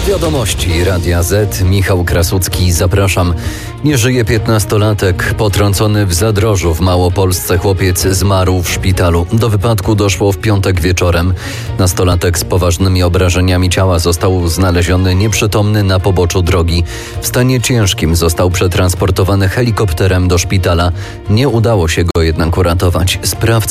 Wiadomości Radia Z. Michał Krasucki, zapraszam. Nie żyje 15-latek. Potrącony w Zadrożu w Małopolsce chłopiec zmarł w szpitalu. Do wypadku doszło w piątek wieczorem. Nastolatek z poważnymi obrażeniami ciała został znaleziony nieprzytomny na poboczu drogi. W stanie ciężkim został przetransportowany helikopterem do szpitala. Nie udało się go jednak uratować. Sprawca